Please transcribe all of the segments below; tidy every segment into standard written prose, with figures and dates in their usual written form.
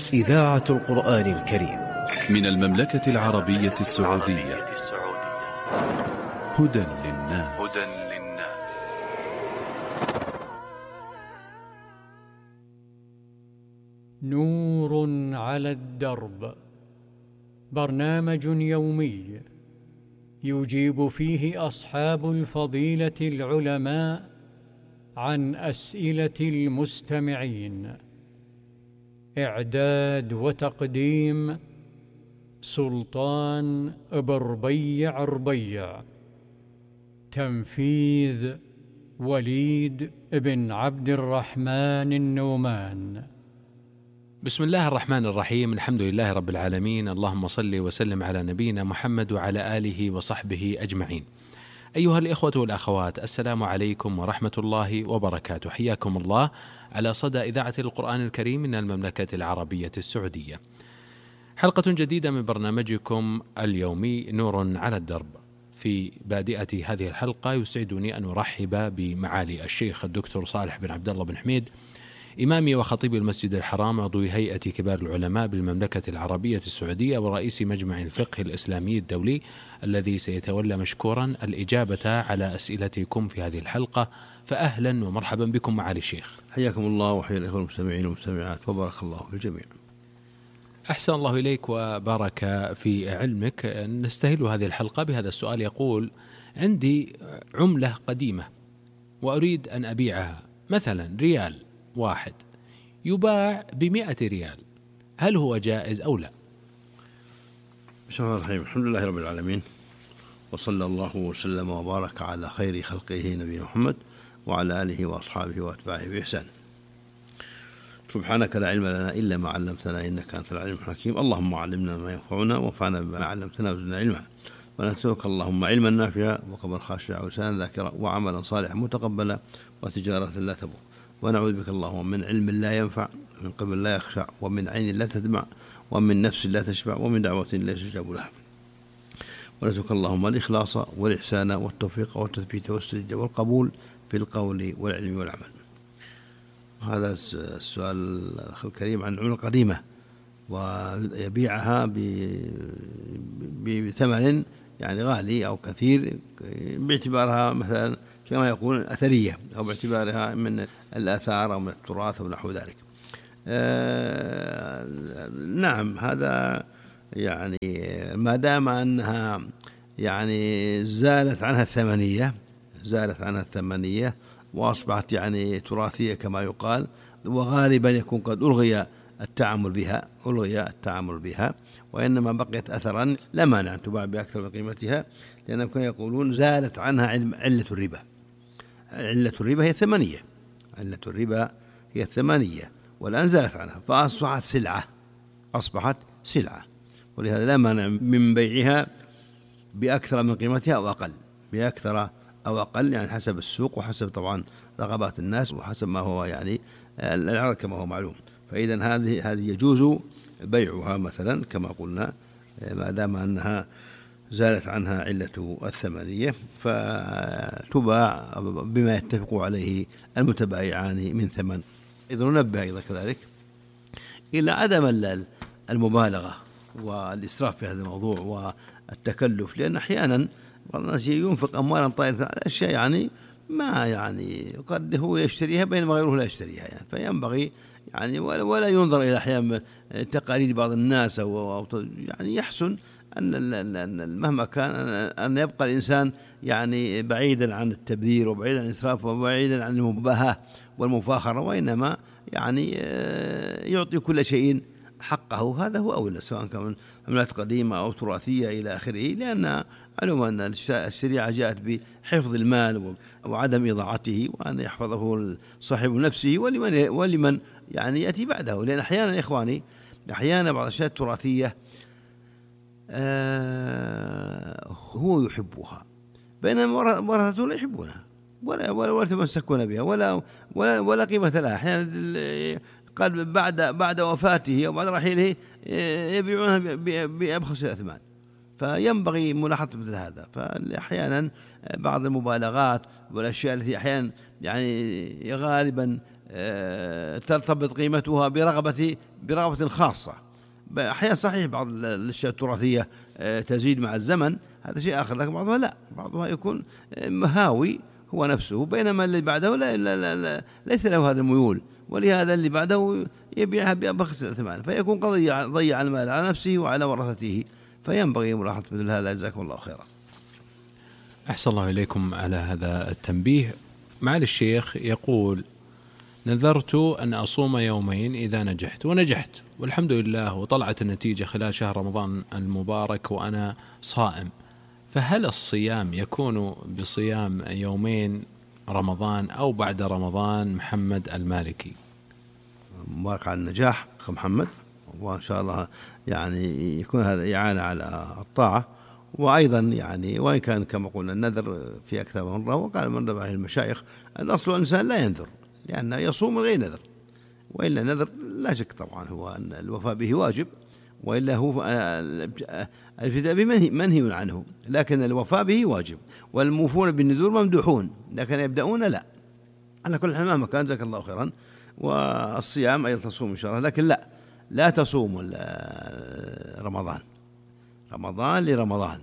إذاعة القرآن الكريم من المملكة العربية السعودية. هدى للناس. نور على الدرب، برنامج يومي يجيب فيه أصحاب الفضيلة العلماء عن أسئلة المستمعين. إعداد وتقديم سلطان بربيع ربيع. تنفيذ وليد بن عبد الرحمن النومان. بسم الله الرحمن الرحيم. الحمد لله رب العالمين، اللهم صل وسلم على نبينا محمد وعلى آله وصحبه أجمعين. أيها الإخوة والأخوات، السلام عليكم ورحمة الله وبركاته. حياكم الله على صدى إذاعة القرآن الكريم من المملكة العربية السعودية. حلقة جديدة من برنامجكم اليومي نور على الدرب. في بادئة هذه الحلقة يسعدني أن أرحب بمعالي الشيخ الدكتور صالح بن عبد الله بن حميد، إمامي وخطيب المسجد الحرام، عضو هيئة كبار العلماء بالمملكة العربية السعودية ورئيس مجمع الفقه الإسلامي الدولي، الذي سيتولى مشكورا الإجابة على أسئلتكم في هذه الحلقة. فأهلا ومرحبا بكم معالي الشيخ. حياكم الله وحيا الإخوة المستمعين والمستمعات، وبارك الله في الجميع. أحسن الله إليك وبارك في علمك. نستهل هذه الحلقة بهذا السؤال، يقول: عندي عملة قديمة وأريد أن أبيعها، مثلا ريال واحد يباع ب100 ريال، هل هو جائز أو لا؟ بسم الله الرحمن الرحيم. الحمد لله رب العالمين، وصلى الله وسلم وبارك على خير خلقه نبينا محمد وعلى آله وأصحابه وأتباعه بإحسان. سبحانك لا علم لنا إلا ما علمتنا إنك أنت العليم الحكيم. اللهم علمنا ما ينفعنا وانفعنا بما علمتنا وزدنا علما. ونسألك اللهم علما نافعا وقلبا خاشعا ولسانا ذاكرا وعملا صالحا متقبلا وتجارة لا تبور. ونعوذ بك اللهم من علم لا ينفع، من قلب لا يخشع، ومن عين لا تدمع، ومن نفس لا تشبع، ومن دعوة لا يستجاب لها. ونسألك اللهم الإخلاص والإحسان والتوفيق والتثبيت والسداد والقبول في القول والعلم والعمل. هذا السؤال الأخ الكريم عن العملة القديمة ويبيعها بثمن يعني غالي أو كثير، باعتبارها مثلا كما يقول أثرية، أو باعتبارها من الآثار أو من التراث أو نحو ذلك. نعم، هذا يعني ما دام أنها يعني زالت عنها الثمنية وأصبحت يعني تراثية كما يقال، وغالبا يكون قد ألغي التعامل بها وإنما بقيت أثرا، لا مانع أن تباع بأكثر من قيمتها، لأنهم كانوا يقولون زالت عنها علة الربا. علة الربا هي الثمانية، والآن زالت عنها فأصبحت سلعة، ولهذا لا مانع من بيعها بأكثر من قيمتها أو أقل، يعني حسب السوق وحسب طبعا رغبات الناس وحسب ما هو يعني العرض كما هو معلوم. فإذا هذه يجوز بيعها مثلا كما قلنا، ما دام أنها زالت عنها علة الثمانية، فتباع بما يتفق عليه المتبايعان من ثمن. إذا ننبه أيضا كذلك إلى عدم المبالغة والإسراف في هذا الموضوع والتكلف، لأن أحيانا بعض الناس ينفق أموالا طائلة على أشياء يعني ما يعني قد هو يشتريها بينما غيره لا يشتريها، يعني فينبغي يعني ولا ينظر إلى أحيانا تقاليد بعض الناس أو يعني يحسن أن مهما كان أن يبقى الإنسان يعني بعيدا عن التبذير وبعيدا عن الإسراف وبعيدا عن المباهاة والمفاخرة، وإنما يعني يعطي كل شيء حقه. هذا هو أولى، سواء كان عملات قديمة أو تراثية إلى آخره، لأن علم أن الشريعة جاءت بحفظ المال وعدم إضاعته، وأن يحفظه صاحب نفسه ولمن يعني يأتي بعده. لأن أحيانا يا إخواني بعض الأشياء التراثية هو يحبها بينما ورثته لا يحبونها ولا يتمسكون بها ولا قيمة لها. أحيانا قال بعد وفاته أو بعد رحيله يبيعونها بأبخس الأثمان، فينبغي ملاحظة مثل هذا. فأحيانا بعض المبالغات والأشياء التي أحيانا يعني غالبا ترتبط قيمتها برغبة خاصة. أحيانا صحيح بعض الأشياء التراثية تزيد مع الزمن، هذا شيء آخر، لكن بعضها لا، بعضها يكون هاوي هو نفسه، بينما اللي بعده لا ليس له هذا الميول، ولهذا اللي بعده يبيعها بأبخس الثمن، فيكون قد ضيع المال على نفسه وعلى ورثته، فينبغي ملاحظة مثل هذا. جزاكم الله خيرا. أحسن الله إليكم على هذا التنبيه. معالي الشيخ يقول: نذرت أن أصوم يومين إذا نجحت، ونجحت والحمد لله، وطلعت النتيجة خلال شهر رمضان المبارك وأنا صائم، فهل الصيام يكون بصيام يومين رمضان أو بعد رمضان؟ محمد المالكي. مبارك على النجاح أخ محمد، وإن شاء الله يعني يكون هذا إعانة على الطاعة. وأيضا يعني وإن كان كما قلنا النذر في أكثر من مرة، وقال من ربع المشايخ الأصل الإنسان لا ينذر، لأنه يصوم من غير نذر، وإلا نذر لا شك طبعا هو أن الوفاء به واجب، وإلا هو الفداء به منهي عنه، لكن الوفاء به واجب، والموفون بالنذور ممدوحون، لكن يبدأون لا. على كل حال مهما كان جزاك الله خيرا. والصيام أيضا تصوم إن شاء الله، لكن لا تصوم رمضان لرمضان.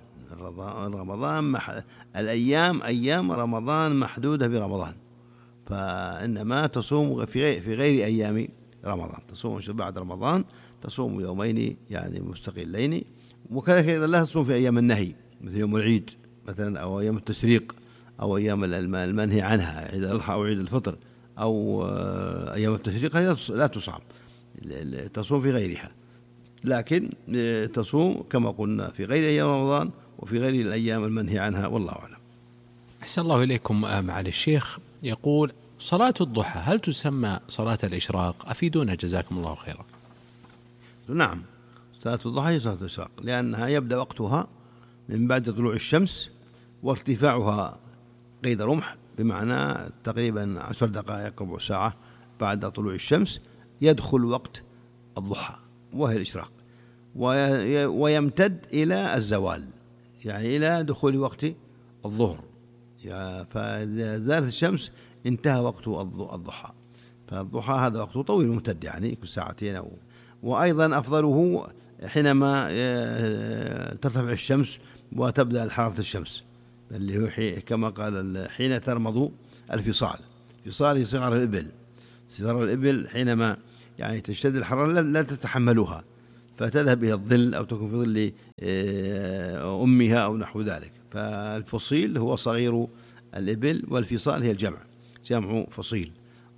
أيام رمضان محدودة برمضان، فإنما تصوم في غير أيام رمضان، تصوم بعد رمضان تصوم يومين يعني مستقلين. وكذلك إذا لا تصوم في أيام النهي مثل يوم العيد مثلا، أو أيام التشريق، أو أيام المنهي عنها، عيد الأضحى أو عيد الفطر، أو أيام التشريق لا تصام، تصوم في غيرها، لكن تصوم كما قلنا في غير أيام رمضان وفي غير الأيام المنهي عنها، والله أعلم. أحسن الله إليكم. معالي الشيخ يقول: صلاة الضحى هل تسمى صلاة الإشراق؟ أفيدونا جزاكم الله خيرا. نعم، صلاة الضحى هي صلاة الإشراق، لأنها يبدأ وقتها من بعد طلوع الشمس، وارتفاعها قيد رمح، بمعنى تقريبا 10 دقائق ربع ساعة بعد طلوع الشمس يدخل وقت الضحى وهي الإشراق، ويمتد إلى الزوال، يعني إلى دخول وقت الظهر، فإذا زالت الشمس انتهى وقت الضحى. فالضحى هذا وقته طويل ممتد، يعني كل ساعتين وأيضا أفضله حينما ترتفع الشمس وتبدأ حرارة الشمس، اللي هو كما قال حين ترمض الفصال. فصال صغار الإبل حينما يعني تشتد الحرارة لا تتحملها، فتذهب إلى الظل أو تكون في ظل أمها أو نحو ذلك. فالفصيل هو صغير الإبل، والفصال هي جمع فصيل.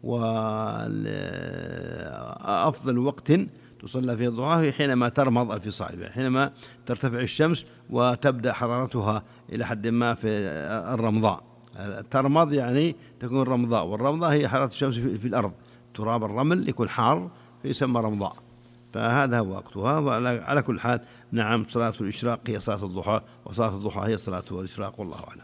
وأفضل وقت تصلى فيه الضحى حينما ترمض الفصال، حينما ترتفع الشمس وتبدأ حرارتها إلى حد ما في الرمضاء. ترمض يعني تكون الرمضاء، والرمضاء هي حرارة الشمس في الأرض، تراب الرمل يكون حار فيسمى رمضاء، فهذا هو وقتها. على كل حال نعم، صلاة الإشراق هي صلاة الضحى، وصلاة الضحى هي صلاة الإشراق، والله أعلم.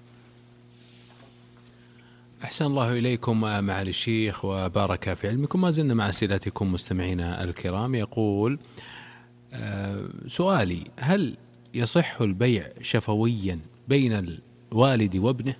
أحسن الله إليكم معالي الشيخ وبارك في علمكم. ما زلنا مع أسئلتكم مستمعينا الكرام. يقول: سؤالي: هل يصح البيع شفويا بين الوالد وابنه؟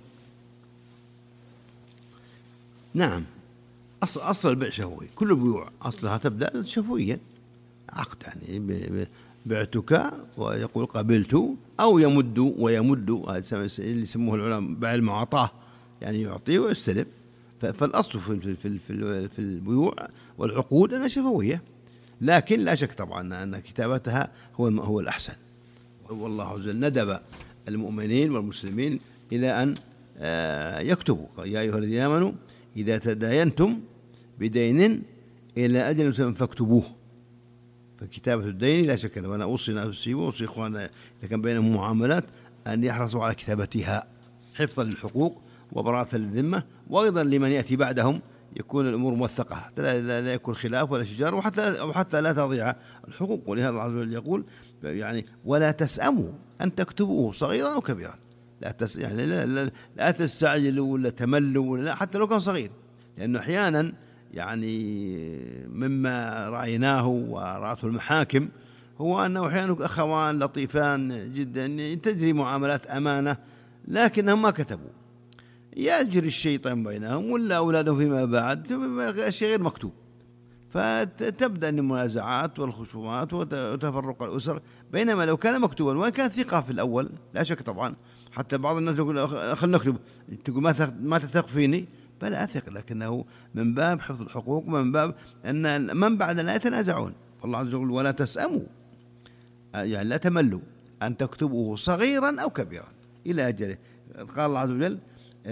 نعم، أصل البيع شفوي، كل البيوع أصلها تبدأ شفويا، عقد يعني بعتك ويقول قبلت، أو يمد اللي يسموه العلماء بيع المعاطاة، يعني يعطيه ويستلم. فالأصل في البيوع والعقود أنها شفوية، لكن لا شك طبعا أن كتابتها هو الأحسن. والله عز وجل ندب المؤمنين والمسلمين إلى أن يكتبوا: يا أيها الذين آمنوا إذا تداينتم بدين إلى أجل مسمى فاكتبوه. فكتابة الدين لا شك له، وأنا أوصي نفسي وأوصي إخواننا إذا كان بينهم معاملات أن يحرصوا على كتابتها حفظا للحقوق وبراءة للذمة، وأيضا لمن يأتي بعدهم يكون الأمور موثقة، حتى لا يكون خلاف ولا شجار، وحتى لا تضيع الحقوق. ولهذا الله عز وجل يقول يعني: ولا تسأموا أن تكتبوه صغيرا أو كبيرا. يعني لا تستعجلوا ولا تملوا ولا، حتى لو كان صغير، لأنه أحيانا يعني مما رأيناه ورأته المحاكم هو أنه أحيانا أخوان لطيفان جدا تجري معاملات أمانة، لكنهم ما كتبوا، يجري الشيطان بينهم ولا أولادهم فيما بعد شيء غير مكتوب، فتبدأ المنازعات والخصومات وتفرق الأسر. بينما لو كان مكتوبا وإن كان ثقة في الأول لا شك طبعا، حتى بعض الناس يقول خلنا نكتب، تقول ما تثق فيني، بل أثق، لكنه من باب حفظ الحقوق، من باب أن من بعدنا لا يتنازعون. والله عز وجل ولا تسأموا، يعني لا تملوا أن تكتبوه صغيرا أو كبيرا إلى أجله. قال الله عز وجل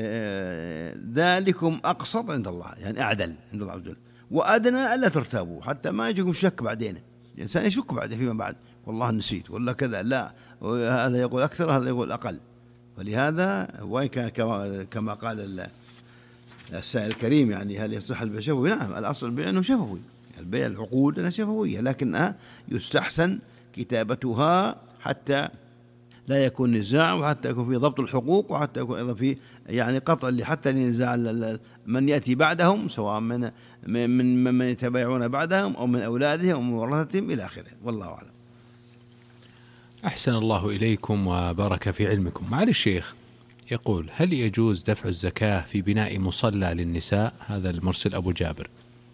ذلكم أقسط عند الله، يعني أعدل عند الله عز وجل، وأدنى ألا ترتابوا، حتى ما يجيكم شك بعدين، الإنسان يشك بعدين فيما بعد، والله نسيت ولا كذا، لا، هذا يقول أكثر هذا يقول أقل. ولهذا وإن كان كما قال السائل الكريم يعني هل يصح البيع شفوي؟ نعم، الأصل البيع أنه شفوي، البيع العقود أنها شفوية، لكنها يستحسن كتابتها حتى لا يكون نزاع، وحتى يكون في ضبط الحقوق، وحتى يكون أيضا في يعني قطع حتى لنزاع من يأتي بعدهم، سواء من يتبايعون بعدهم أو من أولادهم أو من ورثتهم إلى آخره، والله أعلم. أحسن الله إليكم وبارك في علمكم. معالي الشيخ يقول: هل يجوز دفع الزكاة في بناء مصلى للنساء؟ هذا المرسل أبو جابر.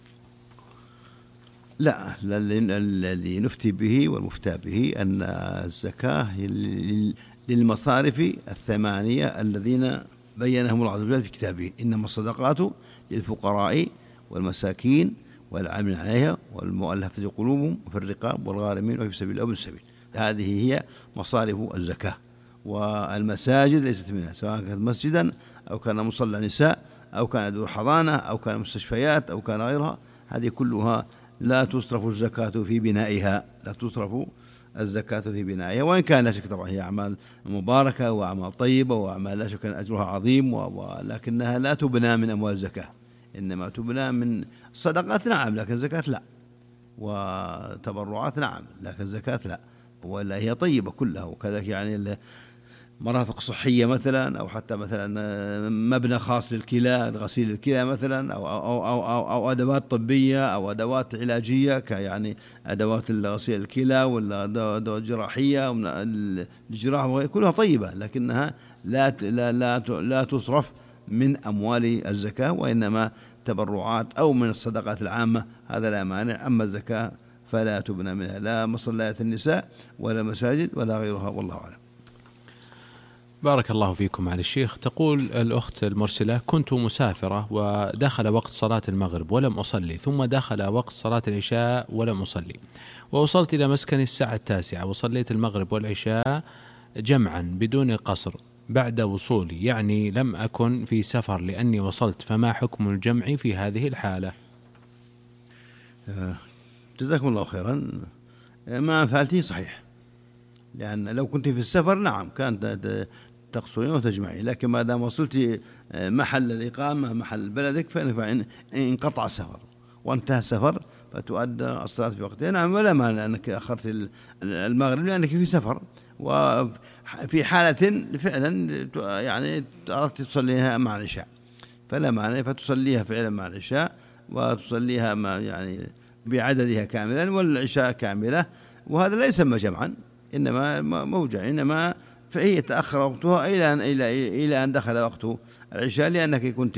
لا، الذي نفتي به والمفتى به أن الزكاة للمصارف الثمانية الذين بينهم الله عز وجل في كتابه: إنما الصدقات للفقراء والمساكين والعاملين عليها والمؤلفة قلوبهم وفي الرقاب والغارمين وفي سبيل الله وابن السبيل. هذه هي مصارف الزكاة. والمساجد ليست منها، سواء كانت مسجدا أو كان مصلى نساء أو كان دور حضانة أو كان مستشفيات أو كان غيرها، هذه كلها لا تصرف الزكاة في بنائها، لا تصرف الزكاة في بنائها، وإن كان لا شك طبعا هي أعمال مباركة وأعمال طيبة وأعمال لا شك أن أجرها عظيم، ولكنها لا تبنى من أموال الزكاة، إنما تبنى من الصدقات نعم، لكن الزكاة لا، وتبرعات نعم، لكن الزكاة لا، ولا هي طيبة كلها. وكذلك يعني مرافق صحية مثلا، أو حتى مثلا مبنى خاص للكلى، غسيل الكلى مثلا، أو أدوات طبية أو أدوات علاجية، كيعني أدوات غسيل الكلى ولا أدوات جراحية، الجراحة كلها طيبة، لكنها لا تصرف من أموال الزكاة، وإنما تبرعات أو من الصدقات العامة، هذا لا مانع. أما الزكاة فلا تبنى منها لا مصليات النساء ولا مساجد ولا غيرها، والله أعلم. بارك الله فيكم على الشيخ. تقول الأخت المرسلة: كنت مسافرة ودخل وقت صلاة المغرب ولم أصلي، ثم دخل وقت صلاة العشاء ولم أصلي، ووصلت إلى مسكني الساعة 9 وصليت المغرب والعشاء جمعا بدون قصر بعد وصولي، يعني لم أكن في سفر لأني وصلت، فما حكم الجمع في هذه الحالة؟ جزاكم الله خيرا. ما فعلته صحيح، لأن لو كنت في السفر نعم كانت تقصرين وتجمعين، لكن ما دام وصلت محل الإقامة محل بلدك فإن انقطع السفر وانتهى السفر فتؤدى الصلاة في وقتها، نعم، ولا مانع أنك أخرت المغرب لأنك في سفر، وفي حالة فعلا يعني أردت تصليها مع العشاء فلا مانع، فتصليها فعلا مع العشاء وتصليها يعني بعددها كاملا والعشاء كاملة، وهذا لا يسمى جمعا، إنما موجع، إنما فهي تأخر وقتها إلى أن دخل وقت العشاء لأنك كنت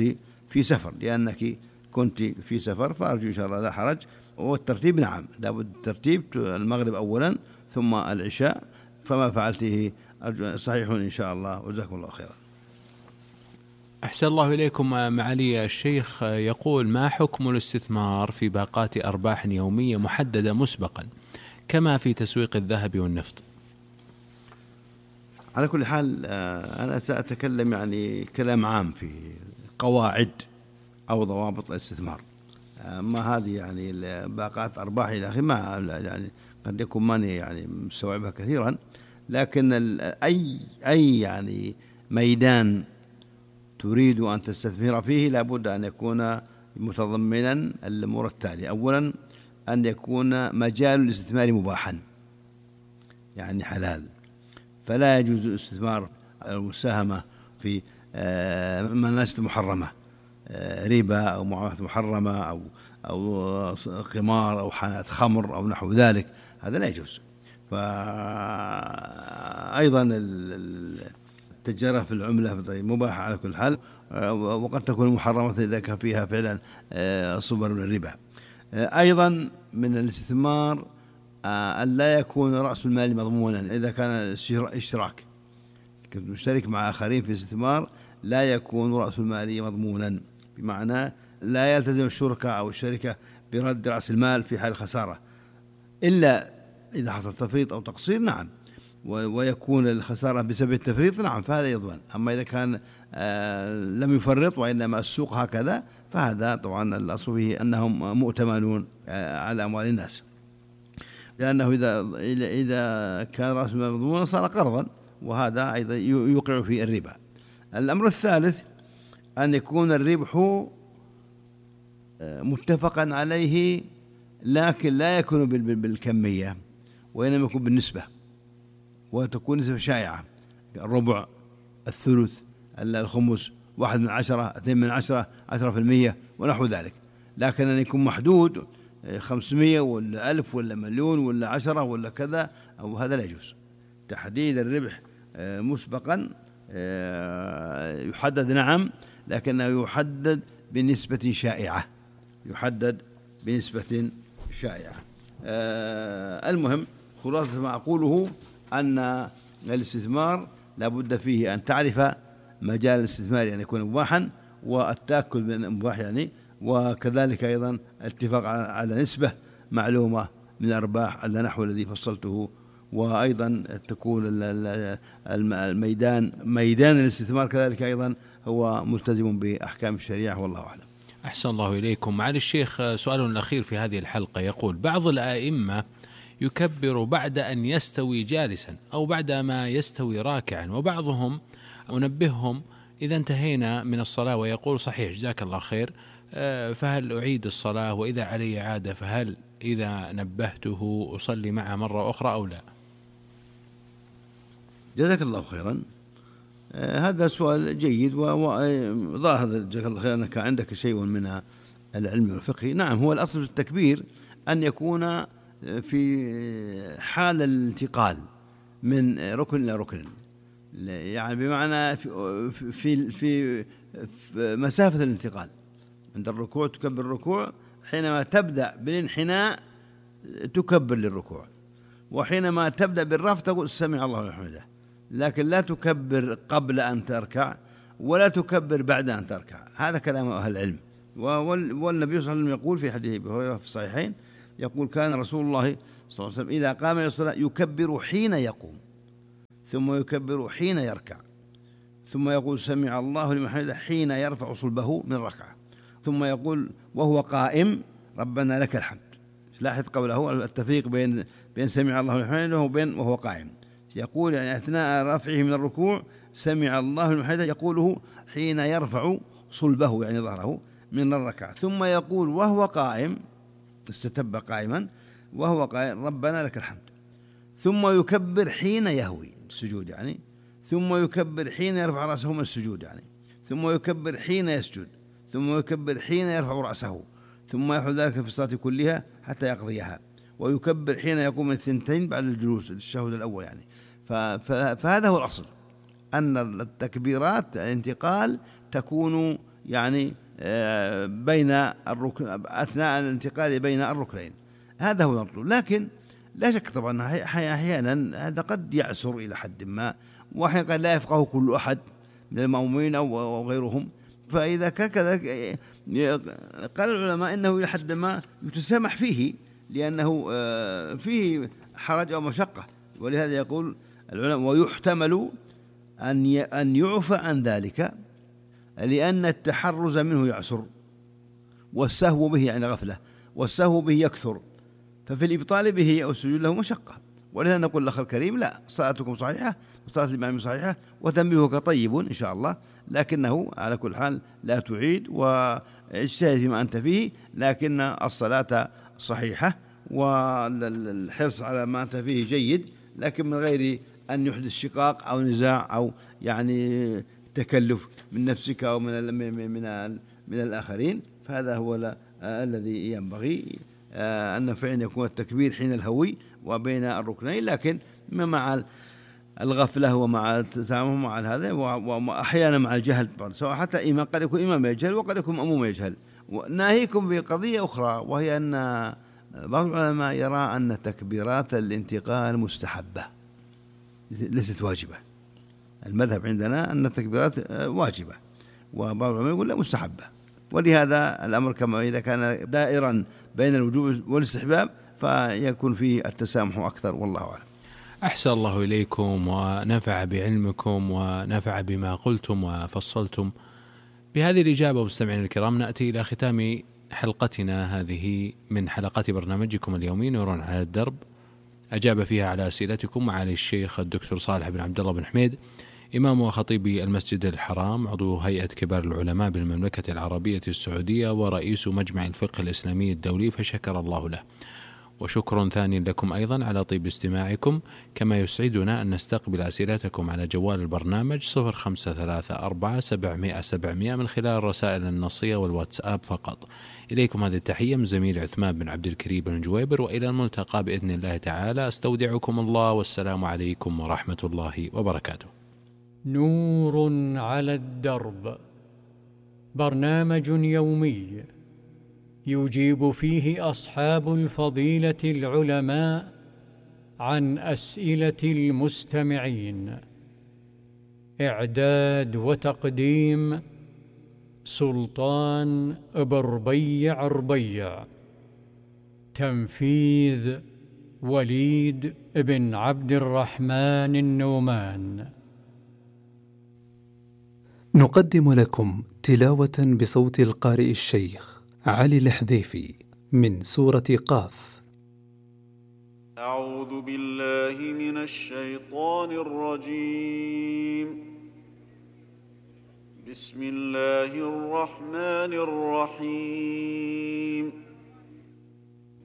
في سفر، فأرجو إن شاء الله لا حرج. والترتيب نعم لابد الترتيب، المغرب أولا ثم العشاء، فما فعلته صحيح إن شاء الله، وجزاكم الله خيرا. أحسن الله إليكم. معالي الشيخ يقول: ما حكم الاستثمار في باقات أرباح يومية محددة مسبقا كما في تسويق الذهب والنفط؟ على كل حال أنا سأتكلم يعني كلام عام في قواعد أو ضوابط الاستثمار، ما هذه يعني باقات أرباح إلى آخره، ما يعني قد يكون ماني يعني مستوعبها كثيرا، لكن أي يعني ميدان تريد أن تستثمر فيه لابد أن يكون متضمنا الأمور التالية: أولا أن يكون مجال الاستثمار مباحا، يعني حلال، فلا يجوز الاستثمار المساهمة في مناسك محرمة، ربا أو معاملات محرمة أو قمار أو حانات خمر أو نحو ذلك، هذا لا يجوز. فأيضا التجارة في العملة مباحة على كل حال، وقد تكون محرمة إذا كان فيها فعلا صور من الربا. أيضا من الاستثمار أن لا يكون رأس المال مضمونا إذا كان اشتراك، كنت مشترك مع آخرين في الاستثمار لا يكون رأس المال مضمونا، بمعنى لا يلتزم الشركاء أو الشركة برد رأس المال في حال الخسارة إلا إذا حصل تفريط أو تقصير، نعم، ويكون الخسارة بسبب التفريط، نعم، فهذا يضمن. أما إذا كان لم يفرط وإنما السوق هكذا فهذا طبعا الأصل فيه أنهم مؤتمنون على أموال الناس، لأنه إذا كان رأس المال مضمونا صار قرضا، وهذا أيضا يوقع في الربا. الأمر الثالث أن يكون الربح متفقا عليه، لكن لا يكون بالكمية وإنما يكون بالنسبة، وتكون نسبة شائعة، الربع، الثلث، الخمس، 1/10، 2/10، 10% ونحو ذلك. لكن أن يكون محدود 500 ولا 1000 ولا مليون ولا 10 ولا كذا، أو هذا لا يجوز. تحديد الربح مسبقا يحدد، نعم، لكنه يحدد بنسبة شائعة، يحدد بنسبة شائعة. المهم خلاصة ما أقوله أن الاستثمار لا بد فيه أن تعرف مجال الاستثمار أن يكون مباحا، والتأكد من المباح يعني، وكذلك أيضا الاتفاق على نسبة معلومة من الأرباح على نحو الذي فصلته، وأيضا تكون ميدان الاستثمار كذلك أيضا هو ملتزم بأحكام الشريعة، والله أعلم. أحسن الله إليكم. معالي الشيخ، سؤال أخير في هذه الحلقة يقول: بعض الآئمة يكبر بعد أن يستوي جالسا أو بعد ما يستوي راكعا، وبعضهم أنبههم إذا انتهينا من الصلاة ويقول: صحيح جزاك الله خير، فهل أعيد الصلاة؟ وإذا علي عادة فهل إذا نبهته أصلي معه مرة أخرى أو لا؟ جزاك الله خيرا. هذا سؤال جيد، وظاهر جزاك الله خيرا أنك عندك شيء من العلم والفقه. نعم، هو الأصل في التكبير أن يكون في حال الانتقال من ركن إلى ركن، يعني بمعنى في مسافة الانتقال. عند الركوع تكبر الركوع، حينما تبدأ بالانحناء تكبر للركوع، وحينما تبدأ بالرفع تقول سمع الله لمن حمده، لكن لا تكبر قبل أن تركع ولا تكبر بعد أن تركع. هذا كلام أهل العلم. والنبي صلى الله عليه وسلم يقول في حديث أبي هريرة في الصحيحين، يقول: كان رسول الله صلى الله عليه وسلم إذا قام إلى الصلاة يكبر حين يقوم، ثم يكبر حين يركع، ثم يقول سمع الله لمن حمده حين يرفع صلبه من الركعة، ثم يقول وهو قائم ربنا لك الحمد. لاحظ قوله التفريق بين سمع الله لمن حمده وبين وهو قائم. يقول يعني أثناء رفعه من الركوع سمع الله لمن حمده يقوله حين يرفع صلبه يعني ظهره من الركعة، ثم يقول وهو قائم، استتب قائما وهو قائم ربنا لك الحمد، ثم يكبر حين يهوي السجود يعني، ثم يكبر حين يرفع رأسه من السجود يعني، ثم يكبر حين يسجد، ثم يكبر حين يرفع رأسه، ثم يفعل ذلك في الصلاة كلها حتى يقضيها، ويكبر حين يقوم من الثنتين بعد الجلوس التشهد الأول يعني. فهذا هو الأصل، أن التكبيرات الانتقال تكون يعني بين الركن أثناء الانتقال بين الركنين، هذا هو المطلوب. لكن لا شك طبعا أحيانا هذا قد يعسر إلى حد ما، وأحيانا قد لا يفقه كل أحد من المأمومين أو غيرهم، فإذا كذا قال العلماء إنه إلى حد ما يتسامح فيه، لأنه فيه حرج أو مشقة، ولهذا يقول العلماء ويحتمل أن يعفى عن ذلك لأن التحرز منه يعسر، والسهو به يعني غفلة، والسهو به يكثر، ففي الإبطال به أو السجود له مشقة. ولهذا نقول الأخ الكريم لا، صلاتكم صحيحة وصلاة الإمام صحيحة وتنبيهك طيب إن شاء الله، لكنه على كل حال لا تعيد واجتهد فيما أنت فيه، لكن الصلاة صحيحة والحرص على ما أنت فيه جيد، لكن من غير أن يحدث شقاق أو نزاع أو يعني تكلف من نفسك أو من الآخرين. فهذا هو الذي ينبغي أن فعلا يكون التكبير حين الهوي وبين الركنين، لكن مع الغفلة ومع التسامح مع هذا، وأحيانا مع الجهل، سواء حتى الإمام قد يكون إمام يجهل وقد يكون مأموم يجهل، وناهيكم بقضية أخرى، وهي أن بعض العلماء يرى أن تكبيرات الانتقال مستحبة ليست واجبة. المذهب عندنا أن التكبيرات واجبة، وبعض العلماء يقول لا مستحبة. ولهذا الأمر كما إذا كان دائرا بين الوجوب والاستحباب فيكون فيه التسامح أكثر، والله أعلم. أحسن الله إليكم ونفع بعلمكم ونفع بما قلتم وفصلتم. بهذه الإجابة مستمعينا الكرام نأتي إلى ختام حلقتنا هذه من حلقات برنامجكم اليومي نور على الدرب، أجاب فيها على أسئلتكم معالي الشيخ الدكتور صالح بن عبد الله بن حميد، إمام وخطيب المسجد الحرام، عضو هيئة كبار العلماء بالمملكة العربية السعودية ورئيس مجمع الفقه الإسلامي الدولي، فشكر الله له. وشكر ثاني لكم أيضا على طيب استماعكم، كما يسعدنا أن نستقبل أسئلتكم على جوال البرنامج 0534 من خلال الرسائل النصية والواتساب فقط. إليكم هذه التحية من زميل عثمان بن عبد الكريم بن جويبر، وإلى الملتقى بإذن الله تعالى. استودعكم الله، والسلام عليكم ورحمة الله وبركاته. نور على الدرب، برنامج يومي يجيب فيه أصحاب الفضيلة العلماء عن أسئلة المستمعين. إعداد وتقديم سلطان بربيع ربيع. تنفيذ وليد بن عبد الرحمن النومان. نقدم لكم تلاوة بصوت القارئ الشيخ علي الحذيفي من سورة قاف. أعوذ بالله من الشيطان الرجيم. بسم الله الرحمن الرحيم.